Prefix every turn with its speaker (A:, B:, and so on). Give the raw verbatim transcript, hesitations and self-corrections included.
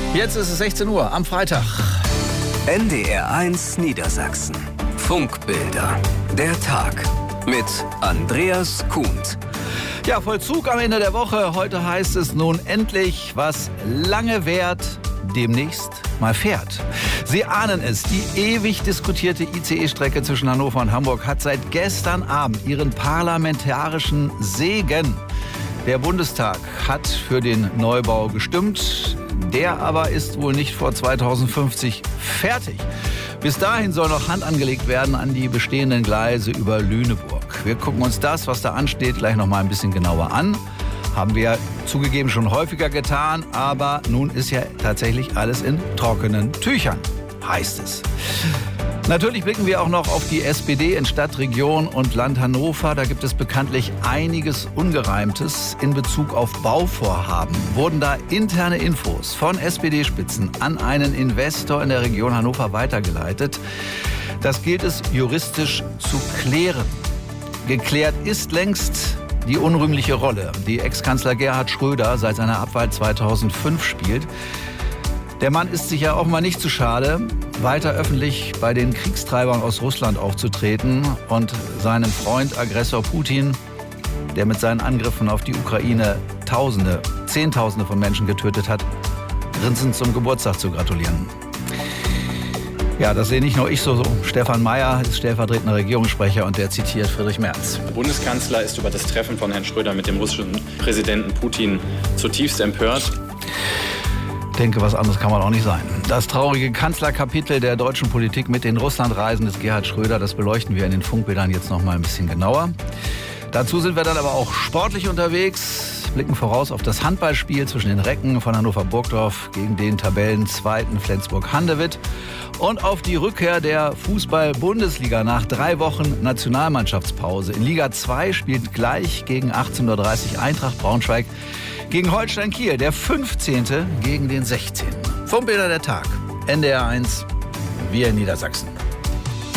A: Jetzt ist es sechzehn Uhr am Freitag.
B: N D R eins Niedersachsen. Funkbilder. Der Tag. Mit Andreas Kuhnt.
A: Ja, Vollzug am Ende der Woche. Heute heißt es nun endlich, was lange währt, demnächst mal fährt. Sie ahnen es, die ewig diskutierte I C E-Strecke zwischen Hannover und Hamburg hat seit gestern Abend ihren parlamentarischen Segen. Der Bundestag hat für den Neubau gestimmt. Der aber ist wohl nicht vor zweitausendfünfzig fertig. Bis dahin soll noch Hand angelegt werden an die bestehenden Gleise über Lüneburg. Wir gucken uns das, was da ansteht, gleich noch mal ein bisschen genauer an. Haben wir zugegeben schon häufiger getan, aber nun ist ja tatsächlich alles in trockenen Tüchern, heißt es. Natürlich blicken wir auch noch auf die S P D in Stadt, Region und Land Hannover. Da gibt es bekanntlich einiges Ungereimtes in Bezug auf Bauvorhaben. Wurden da interne Infos von S P D-Spitzen an einen Investor in der Region Hannover weitergeleitet? Das gilt es juristisch zu klären. Geklärt ist längst die unrühmliche Rolle, die Ex-Kanzler Gerhard Schröder seit seiner Abwahl zweitausendfünf spielt. Der Mann ist sich ja auch mal nicht zu schade, weiter öffentlich bei den Kriegstreibern aus Russland aufzutreten und seinem Freund Aggressor Putin, der mit seinen Angriffen auf die Ukraine Tausende, Zehntausende von Menschen getötet hat, grinsend zum Geburtstag zu gratulieren. Ja, das sehe nicht nur ich so. so. Stefan Mayer ist stellvertretender Regierungssprecher und der zitiert Friedrich Merz.
C: Der Bundeskanzler ist über das Treffen von Herrn Schröder mit dem russischen Präsidenten Putin zutiefst empört.
A: Ich denke, was anderes kann man auch nicht sein. Das traurige Kanzlerkapitel der deutschen Politik mit den Russlandreisen des Gerhard Schröder, das beleuchten wir in den Funkbildern jetzt noch mal ein bisschen genauer. Dazu sind wir dann aber auch sportlich unterwegs, blicken voraus auf das Handballspiel zwischen den Recken von Hannover-Burgdorf gegen den Tabellenzweiten Flensburg-Handewitt und auf die Rückkehr der Fußball-Bundesliga nach drei Wochen Nationalmannschaftspause. In Liga zwei spielt gleich gegen achtzehn Uhr dreißig Eintracht Braunschweig gegen Holstein Kiel, der fünfzehnte gegen den sechzehnten Funkbilder der Tag. N D R eins, wir in Niedersachsen.